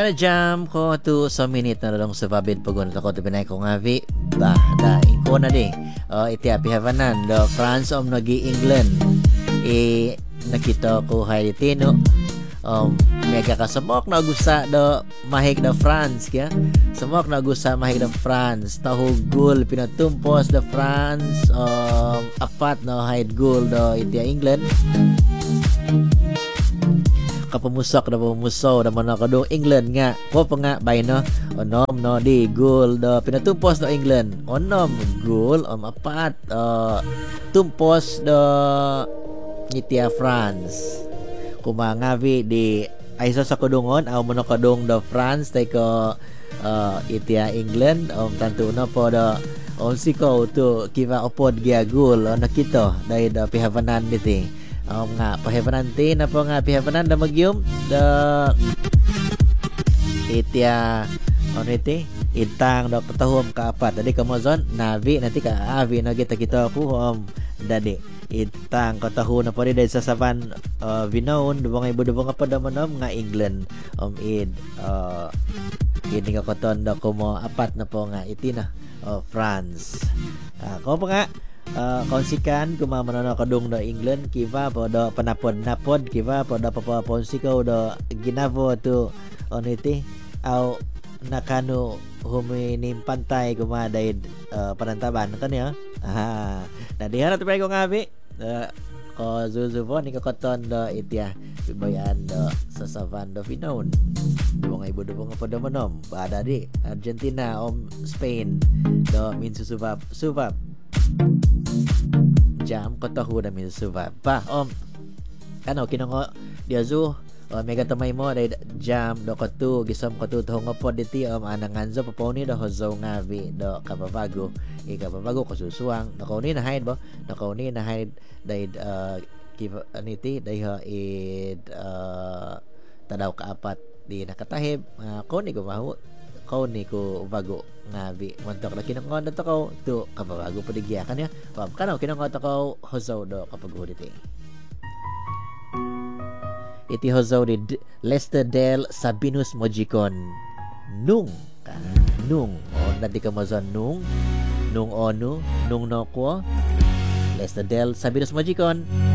Pada jam ko tu so minute na lang sa babid pagun ko tu binay ko ngavi bah da inko na di iti api havanan do France nagi England nakita ko hay tino mega kasamok na gusa do mahig da France kya samok na gusa mahig da France tahu gol pinatumpos da France apat no hide goal do iti England kapamusak na pamusaw na mana kadong England nga ko pa nga bay no onom no di goal do pinatumpos do England onom goal apat tumpos do itia France kumangavi di aiso sa kadungon aw mono kadong do France tay ko itia England tanto na po do siko to kiva opod gia goal nakito dai do pihavanan diti nga pahevanante na po nga pihevanan da magyum da itia iti itang da patahom kaapat dadi kamozon navi nanti ka avi na kita ko dadi itang katahu na po dahil sa saban vinown dubong nga pa damanom nga England ini ka koton da kumo apat na po nga iti na France ko pa nga konsikan kumamana kadung do England kiva po do panapod kiva po do papaponsikaw do ginavo to oniti aw nakano huminim pantay kumaday panantaban kanya nadihan at ko ngabi ko zuzuvo ni kakoton do itya bibayan do sa savan do Finon dubong nga po do manom pada di Argentina Spain do min susubab jam katahu na min subab pa ano kinongo diazu mega tamay mo dai jam do katu gisam katu thong pod diti ananganzo paponi do hozo ngavi do kababago kababago kasusuang nakoni na hide bo nakoni na hide dai kiva aniti dai ha tadaw kaapat di nakatahib koni ko mahu koni ko bago ngabi montok na kinangon na takaw to kababago padigya kanya kanaw kinangon takaw hozo do kapag diti iti hozo di Lester del Sabinus Mojicon nung nadi ka mazon nung onu nung nokwo Lester del Sabinus Mojicon